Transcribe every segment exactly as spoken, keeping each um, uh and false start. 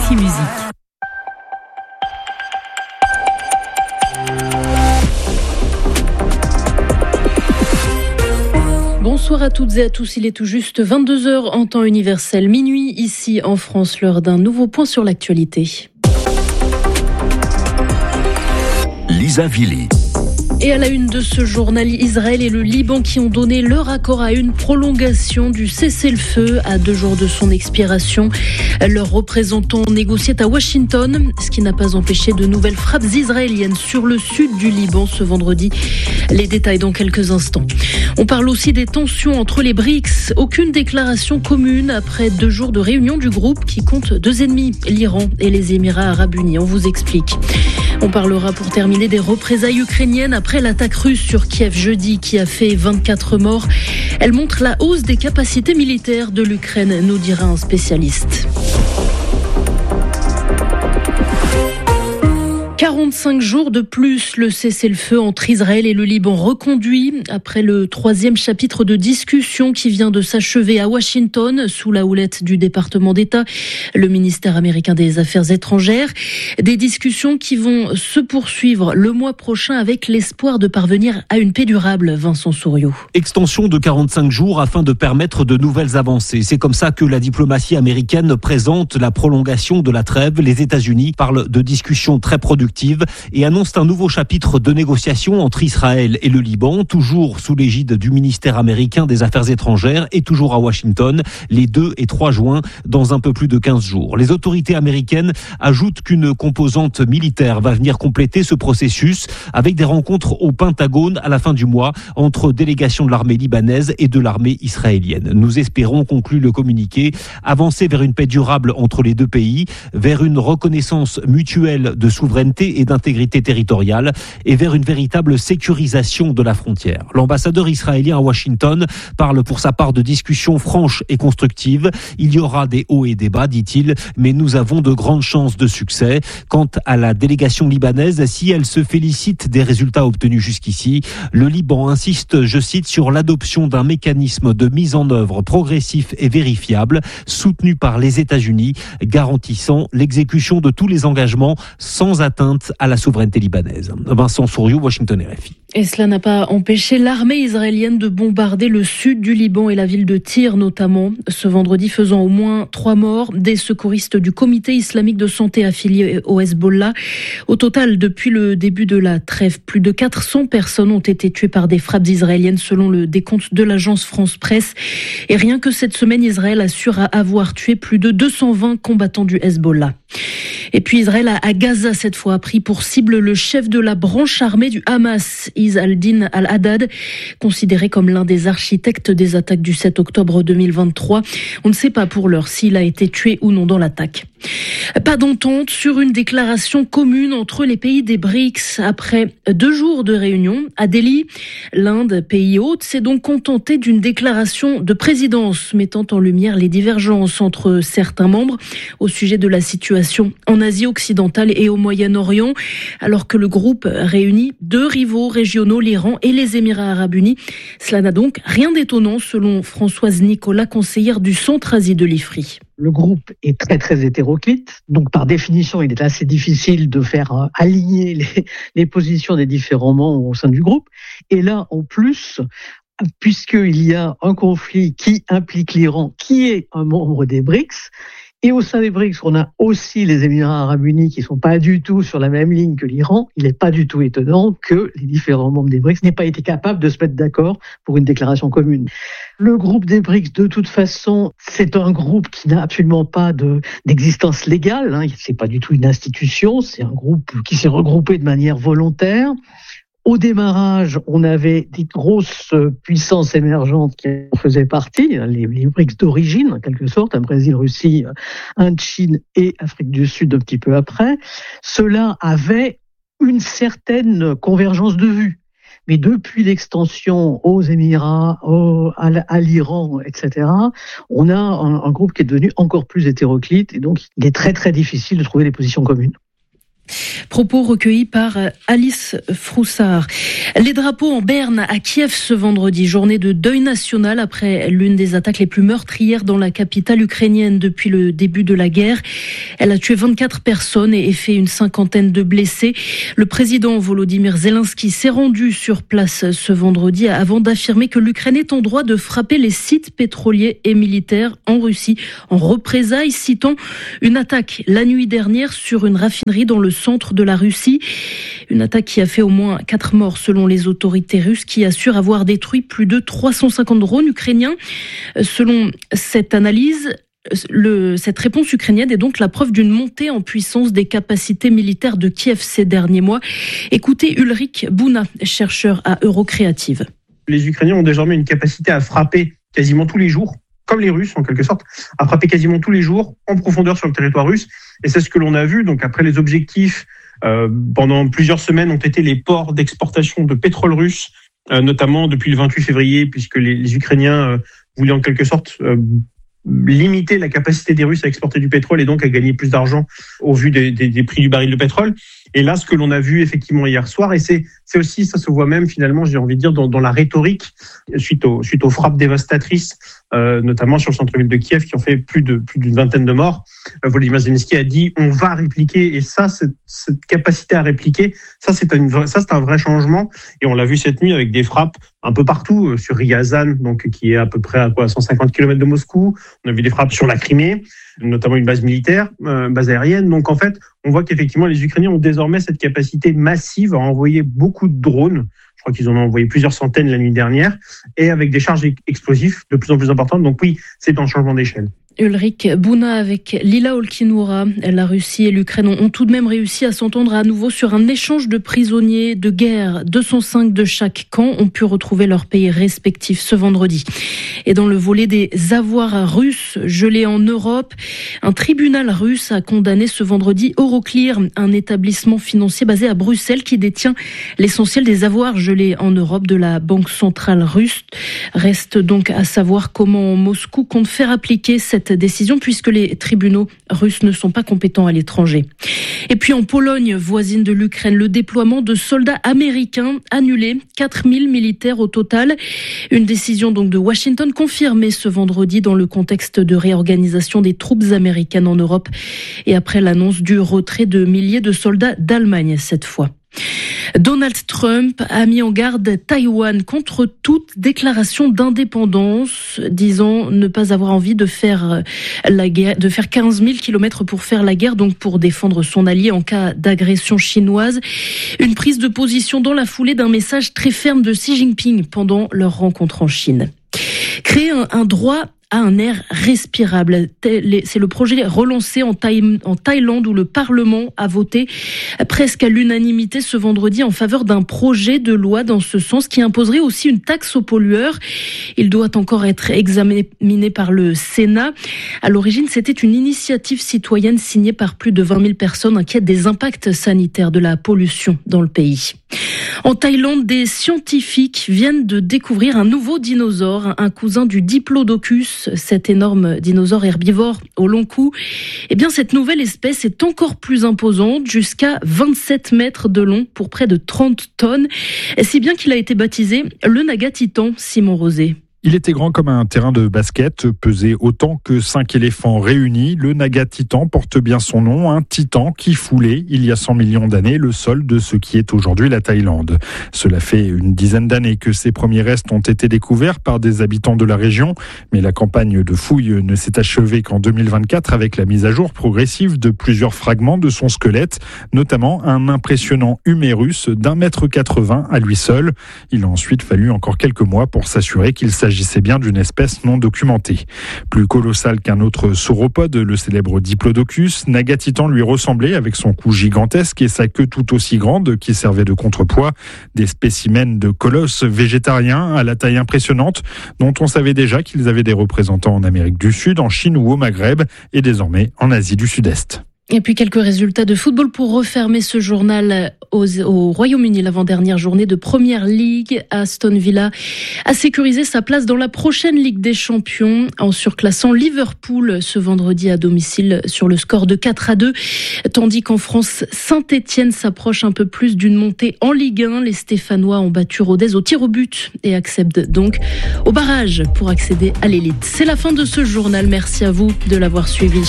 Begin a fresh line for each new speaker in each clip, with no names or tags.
R F I Musique. Bonsoir à toutes et à tous, il est tout juste vingt-deux heures en temps universel, minuit ici en France, l'heure d'un nouveau point sur l'actualité.
Lisa Vili.
Et à la une de ce journal, Israël et le Liban qui ont donné leur accord à une prolongation du cessez-le-feu à deux jours de son expiration. Leurs représentants négociaient à Washington, ce qui n'a pas empêché de nouvelles frappes israéliennes sur le sud du Liban ce vendredi. Les détails dans quelques instants. On parle aussi des tensions entre les BRICS. Aucune déclaration commune après deux jours de réunion du groupe qui compte deux ennemis, l'Iran et les Émirats arabes unis. On vous explique. On parlera pour terminer des représailles ukrainiennes après l'attaque russe sur Kiev jeudi qui a fait vingt-quatre morts. Elle montre la hausse des capacités militaires de l'Ukraine, nous dira un spécialiste. quarante-cinq jours de plus, le cessez-le-feu entre Israël et le Liban reconduit après le troisième chapitre de discussion qui vient de s'achever à Washington sous la houlette du département d'État, le ministère américain des Affaires étrangères. Des discussions qui vont se poursuivre le mois prochain avec l'espoir de parvenir à une paix durable, Vincent Souriau.
Extension de quarante-cinq jours afin de permettre de nouvelles avancées. C'est comme ça que la diplomatie américaine présente la prolongation de la trêve. Les États-Unis parlent de discussions très productives et annonce un nouveau chapitre de négociation entre Israël et le Liban, toujours sous l'égide du ministère américain des Affaires étrangères et toujours à Washington, les deux et trois juin, dans un peu plus de quinze jours. Les autorités américaines ajoutent qu'une composante militaire va venir compléter ce processus avec des rencontres au Pentagone à la fin du mois entre délégations de l'armée libanaise et de l'armée israélienne. Nous espérons, conclut le communiqué, avancer vers une paix durable entre les deux pays, vers une reconnaissance mutuelle de souveraineté et d'intégrité territoriale et vers une véritable sécurisation de la frontière. L'ambassadeur israélien à Washington parle pour sa part de discussions franches et constructives. Il y aura des hauts et des bas, dit-il, mais nous avons de grandes chances de succès. Quant à la délégation libanaise, si elle se félicite des résultats obtenus jusqu'ici, le Liban insiste, je cite, sur l'adoption d'un mécanisme de mise en œuvre progressif et vérifiable, soutenu par les États-Unis, garantissant l'exécution de tous les engagements sans atteindre à la souveraineté libanaise. Vincent Souriau, Washington R F I.
Et cela n'a pas empêché l'armée israélienne de bombarder le sud du Liban et la ville de Tyr notamment, ce vendredi faisant au moins trois morts, des secouristes du comité islamique de santé affilié au Hezbollah. Au total, depuis le début de la trêve, plus de quatre cents personnes ont été tuées par des frappes israéliennes selon le décompte de l'agence France Presse. Et rien que cette semaine, Israël assure avoir tué plus de deux cent vingt combattants du Hezbollah. Et puis Israël a à Gaza cette fois a pris pour cible le chef de la branche armée du Hamas, Izz al-Din al-Haddad, considéré comme l'un des architectes des attaques du sept octobre deux mille vingt-trois. On ne sait pas pour l'heure s'il a été tué ou non dans l'attaque. Pas d'entente sur une déclaration commune entre les pays des BRICS. Après deux jours de réunion à Delhi, l'Inde, pays hôte, s'est donc contentée d'une déclaration de présidence mettant en lumière les divergences entre certains membres au sujet de la situation en Asie occidentale et au Moyen-Orient, alors que le groupe réunit deux rivaux régionaux, l'Iran et les Émirats arabes unis. Cela n'a donc rien d'étonnant selon Françoise Nicolas, conseillère du Centre Asie de l'I F R I.
Le groupe est très très hétéroclite, donc par définition il est assez difficile de faire euh, aligner les, les positions des différents membres au sein du groupe. Et là en plus, puisqu'il y a un conflit qui implique l'Iran, qui est un membre des BRICS, et au sein des BRICS, on a aussi les Émirats arabes unis qui sont pas du tout sur la même ligne que l'Iran. Il n'est pas du tout étonnant que les différents membres des BRICS n'aient pas été capables de se mettre d'accord pour une déclaration commune. Le groupe des BRICS, de toute façon, c'est un groupe qui n'a absolument pas de, d'existence légale. Hein. C'est pas du tout une institution. C'est un groupe qui s'est regroupé de manière volontaire. Au démarrage, on avait des grosses puissances émergentes qui en faisaient partie, les, les BRICS d'origine, en quelque sorte, un Brésil, Russie, Inde, Chine et Afrique du Sud un petit peu après. Cela avait une certaine convergence de vues. Mais depuis l'extension aux Émirats, au, à, à l'Iran, et cetera, on a un, un groupe qui est devenu encore plus hétéroclite et donc il est très très difficile de trouver des positions communes.
Propos recueillis par Alice Froussard. Les drapeaux en berne à Kiev ce vendredi, journée de deuil national après l'une des attaques les plus meurtrières dans la capitale ukrainienne depuis le début de la guerre. Elle a tué vingt-quatre personnes et fait une cinquantaine de blessés. Le président Volodymyr Zelensky s'est rendu sur place ce vendredi avant d'affirmer que l'Ukraine est en droit de frapper les sites pétroliers et militaires en Russie en représailles, citant une attaque la nuit dernière sur une raffinerie dans le centre de la Russie. Une attaque qui a fait au moins quatre morts selon les autorités russes qui assurent avoir détruit plus de trois cent cinquante drones ukrainiens. Selon cette analyse, Le, cette réponse ukrainienne est donc la preuve d'une montée en puissance des capacités militaires de Kiev ces derniers mois. Écoutez Ulrich Bouna, chercheur à Eurocreative.
Les Ukrainiens ont désormais une capacité à frapper quasiment tous les jours, comme les Russes en quelque sorte, à frapper quasiment tous les jours en profondeur sur le territoire russe. Et c'est ce que l'on a vu. Donc après les objectifs, euh, pendant plusieurs semaines ont été les ports d'exportation de pétrole russe, euh, notamment depuis le vingt-huit février, puisque les, les Ukrainiens euh, voulaient en quelque sorte euh, limiter la capacité des Russes à exporter du pétrole et donc à gagner plus d'argent au vu des, des, des prix du baril de pétrole. Et là, ce que l'on a vu effectivement hier soir, et c'est, c'est aussi, ça se voit même finalement, j'ai envie de dire, dans, dans la rhétorique suite, au, suite aux frappes dévastatrices, euh, notamment sur le centre-ville de Kiev, qui ont fait plus de plus d'une vingtaine de morts. Euh, Volodymyr Zelensky a dit on va répliquer, et ça, cette, cette capacité à répliquer, ça c'est, une, ça c'est un vrai changement. Et on l'a vu cette nuit avec des frappes un peu partout, euh, sur Ryazan, donc qui est à peu près à quoi, cent cinquante kilomètres de Moscou. On a vu des frappes sur la Crimée, notamment une base militaire, euh, base aérienne. Donc en fait, on voit qu'effectivement les Ukrainiens ont désormais cette capacité massive à envoyer beaucoup de drones. Je crois qu'ils en ont envoyé plusieurs centaines la nuit dernière, et avec des charges explosives de plus en plus importantes. Donc oui, c'est un changement d'échelle.
Ulrich Bouna avec Lila Olkinoura. La Russie et l'Ukraine ont tout de même réussi à s'entendre à nouveau sur un échange de prisonniers de guerre. deux cent cinq de chaque camp ont pu retrouver leurs pays respectifs ce vendredi. Et dans le volet des avoirs russes gelés en Europe, un tribunal russe a condamné ce vendredi Euroclear, un établissement financier basé à Bruxelles qui détient l'essentiel des avoirs gelés en Europe de la Banque centrale russe. Reste donc à savoir comment Moscou compte faire appliquer cette décision puisque les tribunaux russes ne sont pas compétents à l'étranger. Et puis en Pologne, voisine de l'Ukraine, le déploiement de soldats américains annulé, quatre mille militaires au total. Une décision donc de Washington confirmée ce vendredi dans le contexte de réorganisation des troupes américaines en Europe et après l'annonce du retrait de milliers de soldats d'Allemagne cette fois. Donald Trump a mis en garde Taïwan contre toute déclaration d'indépendance, disant ne pas avoir envie de faire la guerre, de faire quinze mille kilomètres pour faire la guerre, donc pour défendre son allié en cas d'agression chinoise. Une prise de position dans la foulée d'un message très ferme de Xi Jinping pendant leur rencontre en Chine. Créer un, un droit à un air respirable. C'est le projet relancé en, Thaï- en Thaïlande où le Parlement a voté presque à l'unanimité ce vendredi en faveur d'un projet de loi dans ce sens qui imposerait aussi une taxe aux pollueurs. Il doit encore être examiné par le Sénat. À l'origine, c'était une initiative citoyenne signée par plus de vingt mille personnes inquiètes des impacts sanitaires de la pollution dans le pays. En Thaïlande, des scientifiques viennent de découvrir un nouveau dinosaure, un cousin du Diplodocus, cet énorme dinosaure herbivore au long cou. Eh bien, cette nouvelle espèce est encore plus imposante, jusqu'à vingt-sept mètres de long pour près de trente tonnes. Si bien qu'il a été baptisé le Naga Titan, Simon Rosé.
Il était grand comme un terrain de basket, pesait autant que cinq éléphants réunis. Le Naga Titan porte bien son nom, un titan qui foulait, il y a cent millions d'années, le sol de ce qui est aujourd'hui la Thaïlande. Cela fait une dizaine d'années que ces premiers restes ont été découverts par des habitants de la région, mais la campagne de fouilles ne s'est achevée qu'en deux mille vingt-quatre avec la mise à jour progressive de plusieurs fragments de son squelette, notamment un impressionnant humérus d'un mètre quatre-vingts à lui seul. Il a ensuite fallu encore quelques mois pour s'assurer qu'il s'agit Il s'agissait bien d'une espèce non documentée. Plus colossal qu'un autre sauropode, le célèbre Diplodocus, Naga Titan lui ressemblait avec son cou gigantesque et sa queue tout aussi grande qui servait de contrepoids. Des spécimens de colosses végétariens à la taille impressionnante dont on savait déjà qu'ils avaient des représentants en Amérique du Sud, en Chine ou au Maghreb et désormais en Asie du Sud-Est.
Et puis quelques résultats de football pour refermer ce journal aux, au Royaume-Uni. L'avant-dernière journée de Première Ligue, Aston Villa a sécurisé sa place dans la prochaine Ligue des Champions en surclassant Liverpool ce vendredi à domicile sur le score de quatre à deux. Tandis qu'en France, Saint-Etienne s'approche un peu plus d'une montée en Ligue un. Les Stéphanois ont battu Rodez au tir au but et accèdent donc au barrage pour accéder à l'élite. C'est la fin de ce journal. Merci à vous de l'avoir suivi.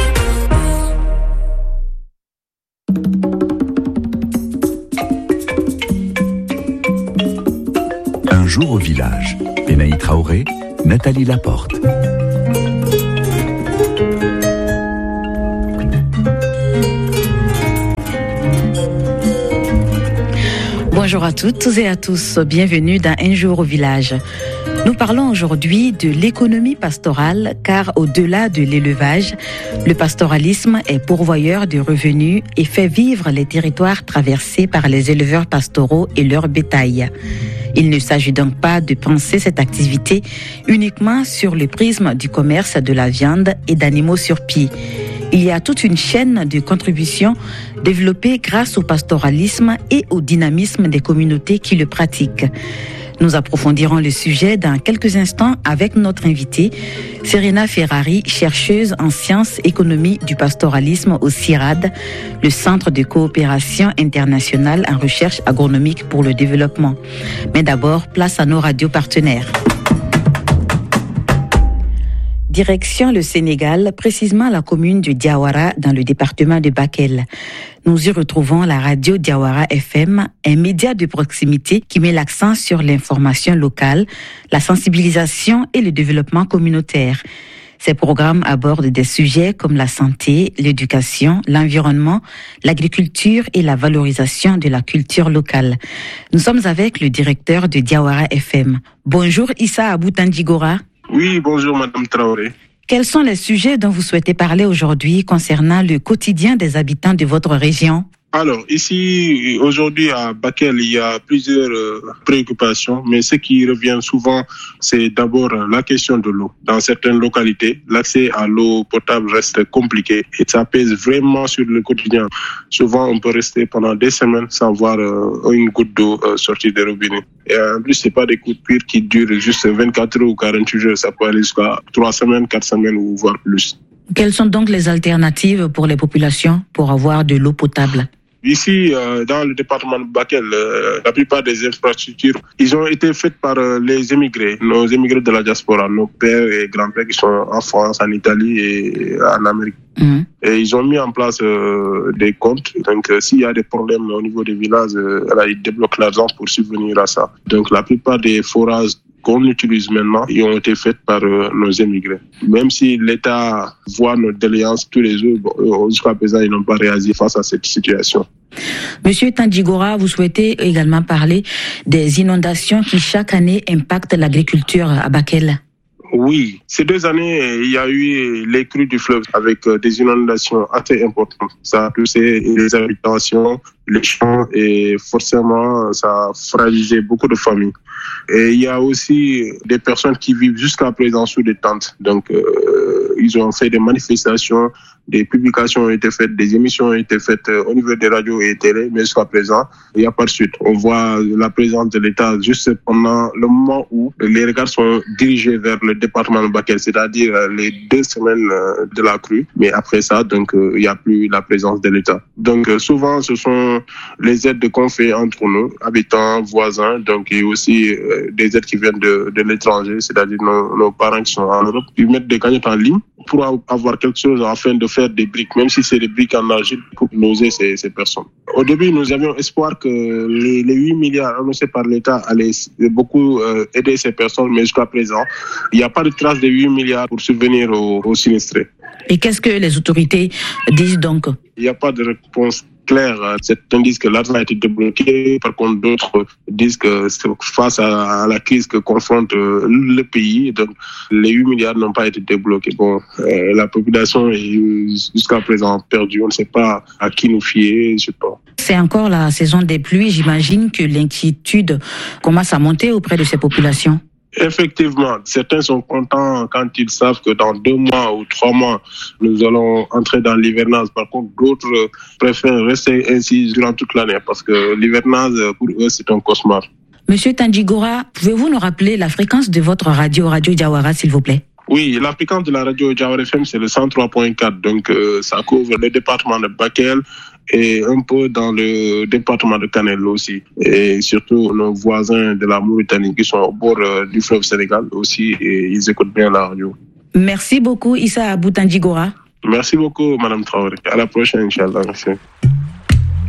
Un jour au village. Benaï Traoré, Nathalie Laporte.
Bonjour à toutes et à tous, bienvenue dans Un jour au village. Nous parlons aujourd'hui de l'économie pastorale car au-delà de l'élevage, le pastoralisme est pourvoyeur de revenus et fait vivre les territoires traversés par les éleveurs pastoraux et leur bétail. Il ne s'agit donc pas de penser cette activité uniquement sur le prisme du commerce de la viande et d'animaux sur pied. Il y a toute une chaîne de contributions développée grâce au pastoralisme et au dynamisme des communautés qui le pratiquent. Nous approfondirons le sujet dans quelques instants avec notre invitée, Serena Ferrari, chercheuse en sciences économie du pastoralisme au C I R A D, le Centre de coopération internationale en recherche agronomique pour le développement. Mais d'abord, place à nos radios partenaires. Direction le Sénégal, précisément la commune de Diawara dans le département de Bakel. Nous y retrouvons la radio Diawara F M, un média de proximité qui met l'accent sur l'information locale, la sensibilisation et le développement communautaire. Ces programmes abordent des sujets comme la santé, l'éducation, l'environnement, l'agriculture et la valorisation de la culture locale. Nous sommes avec le directeur de Diawara F M. Bonjour Issa Abou-Tandjigora.
Oui, bonjour Madame Traoré.
Quels sont les sujets dont vous souhaitez parler aujourd'hui concernant le quotidien des habitants de votre région ?
Alors, ici, aujourd'hui, à Bakel, il y a plusieurs euh, préoccupations, mais ce qui revient souvent, c'est d'abord la question de l'eau. Dans certaines localités, l'accès à l'eau potable reste compliqué et ça pèse vraiment sur le quotidien. Souvent, on peut rester pendant des semaines sans voir euh, une goutte d'eau euh, sortir des robinets. Et en plus, c'est pas des coups de pire qui durent juste vingt-quatre heures ou quarante-huit heures. Ça peut aller jusqu'à trois semaines, quatre semaines ou voire plus.
Quelles sont donc les alternatives pour les populations pour avoir de l'eau potable ?
Ici, euh, dans le département de Bakel, euh, la plupart des infrastructures, ils ont été faites par euh, les émigrés, nos émigrés de la diaspora, nos pères et grands-pères qui sont en France, en Italie et en Amérique. Mmh. Et ils ont mis en place euh, des comptes. Donc, euh, s'il y a des problèmes au niveau des villages, euh, là, ils débloquent l'argent pour subvenir à ça. Donc, la plupart des forages qu'on utilise maintenant, ils ont été faits par euh, nos émigrés. Même si l'État voit nos déléances tous les jours, bon, jusqu'à présent, ils n'ont pas réagi face à cette situation.
Monsieur Tandjigora, vous souhaitez également parler des inondations qui chaque année impactent l'agriculture à Bakel.
Oui, ces deux années, il y a eu les crues du fleuve avec des inondations assez importantes. Ça a touché les habitations, les champs et forcément, ça a fragilisé beaucoup de familles. Et il y a aussi des personnes qui vivent jusqu'à présent sous des tentes. Donc, euh, ils ont fait des manifestations, des publications ont été faites, des émissions ont été faites au niveau des radios et télé, mais jusqu'à présent, il n'y a pas de suite. On voit la présence de l'État juste pendant le moment où les regards sont dirigés vers le département de Bakel, c'est-à-dire les deux semaines de la crue. Mais après ça, donc, il n'y a plus la présence de l'État. Donc, souvent, ce sont les aides qu'on fait entre nous, habitants, voisins, donc, et aussi des aides qui viennent de, de l'étranger, c'est-à-dire nos, nos parents qui sont en Europe, qui mettent des cagnottes en ligne pour avoir quelque chose afin de faire des briques, même si c'est des briques en argile, pour loger ces, ces personnes. Au début, nous avions espoir que les, les huit milliards annoncés par l'État allaient beaucoup euh, aider ces personnes, mais jusqu'à présent, il n'y a pas de trace de huit milliards pour subvenir aux, aux sinistrés.
Et qu'est-ce que les autorités disent donc ?
Il n'y a pas de réponse claire. Certains disent que l'argent a été débloqué, par contre d'autres disent que c'est face à la crise que confronte le pays, donc les huit milliards n'ont pas été débloqués. Bon, euh, la population est jusqu'à présent perdue, on ne sait pas à qui nous fier, je sais pas.
C'est encore la saison des pluies, j'imagine que l'inquiétude commence à monter auprès de ces populations.
Effectivement, certains sont contents quand ils savent que dans deux mois ou trois mois, nous allons entrer dans l'hivernage. Par contre, d'autres préfèrent rester ainsi durant toute l'année parce que l'hivernage, pour eux, c'est un cauchemar.
Monsieur Tandjigora, pouvez-vous nous rappeler la fréquence de votre radio, Radio Diawara, s'il vous plaît?
Oui, la fréquence de la radio Diawara F M, c'est le cent trois point quatre. Donc, euh, ça couvre le département de Bakel et un peu dans le département de Kanel aussi. Et surtout, nos voisins de la Mauritanie qui sont au bord euh, du fleuve Sénégal aussi, et ils écoutent bien la radio.
Merci beaucoup, Issa Abou Tandjigora.
Merci beaucoup, Madame Traoré. À la prochaine, Inch'Allah. Merci.